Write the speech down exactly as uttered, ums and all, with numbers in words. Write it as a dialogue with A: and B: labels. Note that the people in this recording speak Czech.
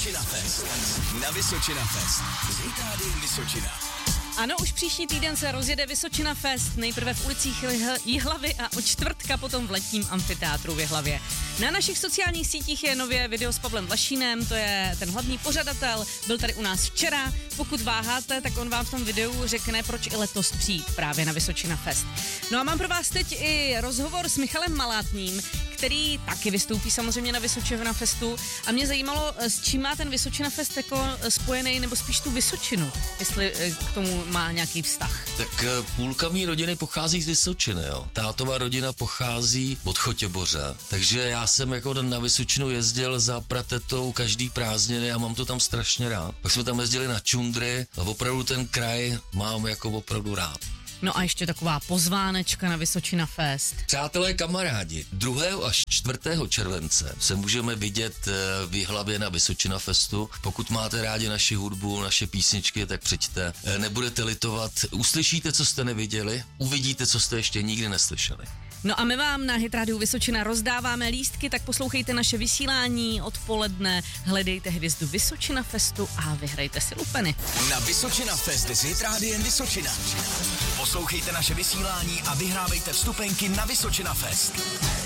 A: Vysočina Fest. Na Vysočina Fest. S Hitradiem Vysočina.
B: Ano, už příští týden se rozjede Vysočina Fest, nejprve v ulicích Jihlavy a od čtvrtka potom v letním amfiteátru v Jihlavě. Na našich sociálních sítích je nově video s Pavlem Vlašínem, to je ten hlavní pořadatel, byl tady u nás včera. Pokud váháte, tak on vám v tom videu řekne, proč i letos přijít právě na Vysočina Fest. No a mám pro vás teď i rozhovor s Michalem Malátným, který taky vystoupí samozřejmě na Vysočina Festu a mě zajímalo, s čím má ten Vysočina Fest jako spojený, nebo spíš tu Vysočinu, jestli k tomu má nějaký vztah.
C: Tak půlka mý rodiny pochází z Vysočiny, jo. Tátová rodina pochází od Chotěboře, takže já jsem jako na Vysočinu jezdil za pratetou každý prázdniny a mám to tam strašně rád. Pak jsme tam jezdili na čundry a opravdu ten kraj mám jako opravdu rád.
B: No a ještě taková pozvánečka na Vysočina Fest.
C: Přátelé, kamarádi, druhého až čtvrtého července se můžeme vidět v Jihlavě na Vysočina Festu. Pokud máte rádi naši hudbu, naše písničky, tak přijďte. Nebudete litovat, uslyšíte, co jste neviděli, uvidíte, co jste ještě nikdy neslyšeli.
B: No a my vám na Hitrádiu Vysočina rozdáváme lístky, tak poslouchejte naše vysílání odpoledne, hledejte hvězdu Vysočina Festu a vyhrajte si lupeny.
A: Na Vysočina Fest s Hitrádiem Vysočina. Poslouchejte naše vysílání a vyhrávejte vstupenky na Vysočina Fest.